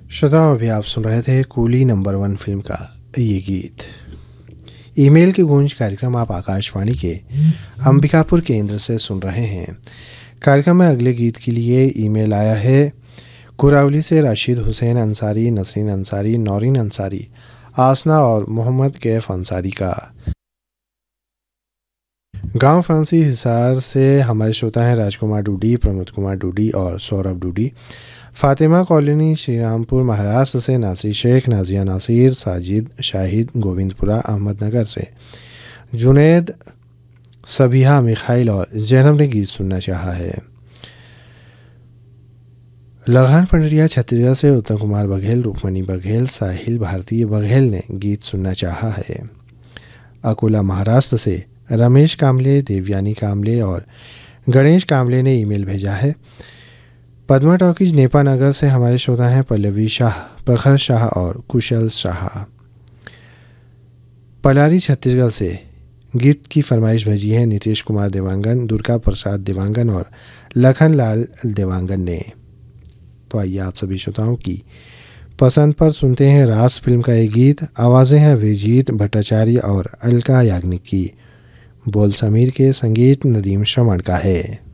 श्रोताओं, अभी आप सुन रहे थे कूली नंबर 1 फिल्म का ये गीत। ईमेल की गूंज कार्यक्रम आप आकाशवाणी के अंबिकापुर केंद्र से सुन रहे हैं। कार्यक्रम में अगले गीत के लिए ईमेल आया है कुरावली से राशिद हुसैन अंसारी, नसरीन अंसारी, नौरीन अंसारी, आसना और मोहम्मद कैफ अंसारी का। गांव फांसी हिसार से हमारे श्रोता हैं राजकुमार डूडी, प्रमोद कुमार डूडी और सौरभ डूडी। फातिमा कॉलोनी श्रीरामपुर महाराष्ट्र से नासिर शेख, नाजिया नासिर, साजिद शाहिद, गोविंदपुरा अहमदनगर से जुनैद, सबिहा मिखाइल और जैनब ने गीत सुनना चाहा है। लखान पंडरिया छत्तीसगढ़ से उत्तम कुमार बघेल, रुक्मणी बघेल, साहिल भारतीय बघेल ने गीत सुनना चाहा है। अकोला महाराष्ट्र से रमेश कामले, देवयानी कामले और गणेश कामले ने ईमेल भेजा है। पद्मा टॉकीज नेपा नगर से हमारे श्रोता हैं पल्लवी शाह, प्रखर शाह और कुशल शाह। पलारी छत्तीसगढ़ से गीत की फरमाइश भेजी है नीतीश कुमार देवांगन, दुर्गा प्रसाद देवांगन और लखन लाल देवांगन ने। तो आइए आप सभी श्रोताओं की पसंद पर सुनते हैं रास फिल्म का ये गीत। आवाज़ें हैं विजीत भट्टाचार्य और अलका याग्निक की, बोल समीर के, संगीत नदीम श्रवण का है।